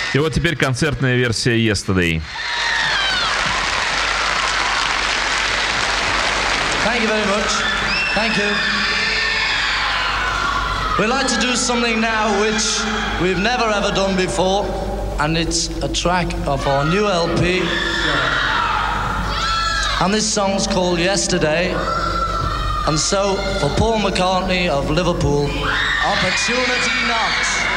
И вот теперь концертная версия Yesterday. Thank you very much. Thank you. We'd like to do something now which we've never ever done before, and it's a track of our new LP. And this song's called Yesterday. And so, for Paul McCartney of Liverpool, Opportunity Knocks.